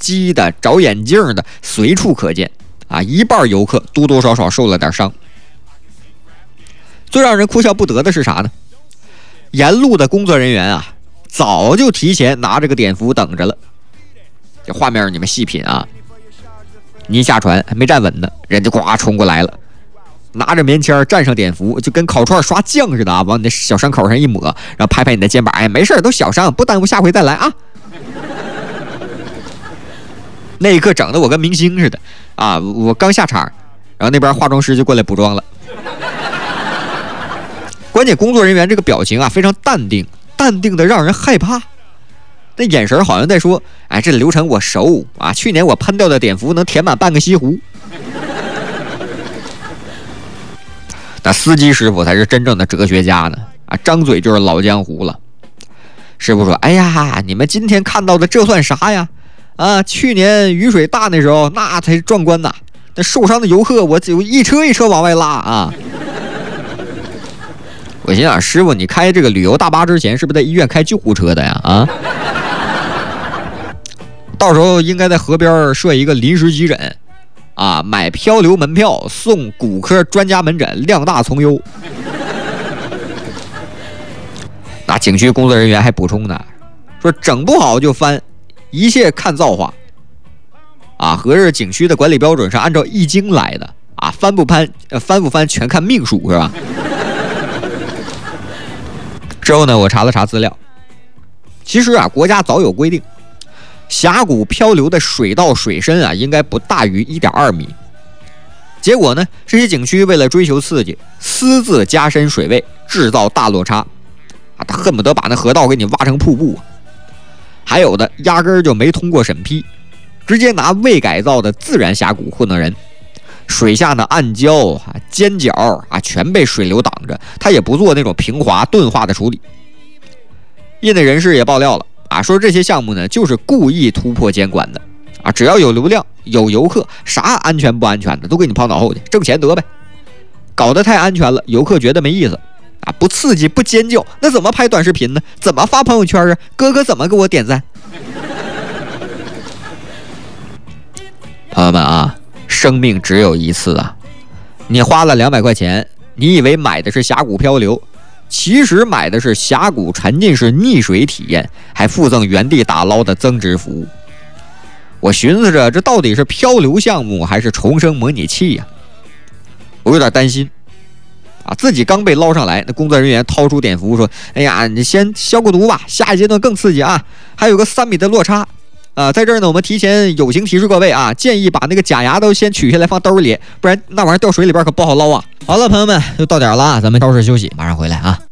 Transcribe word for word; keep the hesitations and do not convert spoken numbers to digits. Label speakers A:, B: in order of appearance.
A: 鸡的、找眼镜的，随处可见啊！一半游客多多少少受了点伤。最让人哭笑不得的是啥呢？沿路的工作人员啊，早就提前拿着个碘伏等着了。这画面你们细品啊！你一下船还没站稳呢，人就呱冲过来了，拿着棉签蘸上碘伏，就跟烤串刷酱似的啊，往你的小伤口上一抹，然后拍拍你的肩膀，哎，没事，都小伤，不耽误下回再来啊。那一刻整的我跟明星似的啊！我刚下场，然后那边化妆师就过来补妆了。关键工作人员这个表情啊非常淡定，淡定的让人害怕。那眼神好像在说：“哎，这流程我熟啊，去年我喷掉的碘伏能填满半个西湖。”那司机师傅才是真正的哲学家呢啊，张嘴就是老江湖了。师傅说：“哎呀，你们今天看到的这算啥呀？啊，去年雨水大那时候那才壮观呐！那受伤的游客我就一车一车往外拉啊！”我心想，师傅，你开这个旅游大巴之前是不是在医院开救护车的呀？啊，到时候应该在河边设一个临时急诊，啊，买漂流门票送骨科专家门诊，量大从优。那景区工作人员还补充呢，说整不好就翻，一切看造化。啊，合着景区的管理标准是按照易经来的啊，翻不翻，呃，翻不翻全看命数是吧？之后呢，我查了查资料，其实啊，国家早有规定，峡谷漂流的水道水深啊，应该不大于 一点二米。结果呢，这些景区为了追求刺激，私自加深水位，制造大落差，啊，他恨不得把那河道给你挖成瀑布啊。还有的压根儿就没通过审批，直接拿未改造的自然峡谷糊弄人。水下的暗礁啊、尖角啊，全被水流挡着，他也不做那种平滑钝化的处理。业内人士也爆料了啊，说这些项目呢就是故意突破监管的啊，只要有流量、有游客，啥安全不安全的都给你抛脑后去，挣钱得呗。搞得太安全了，游客觉得没意思啊，不刺激、不尖叫，那怎么拍短视频呢？怎么发朋友圈啊？哥哥怎么给我点赞？朋友们啊！生命只有一次啊！你花了两百块钱，你以为买的是峡谷漂流，其实买的是峡谷沉浸式溺水体验，还附赠原地打捞的增值服务。我寻思着，这到底是漂流项目还是重生模拟器呀、啊？我有点担心啊！自己刚被捞上来，那工作人员掏出碘伏说：“哎呀，你先消个毒吧，下一阶段更刺激啊！还有个三米的落差。”啊、呃，在这儿呢，我们提前友情提示各位啊，建议把那个假牙都先取下来放兜里，不然那玩意儿掉水里边可不好捞啊。好了，朋友们，就到点了，咱们稍事休息，马上回来啊。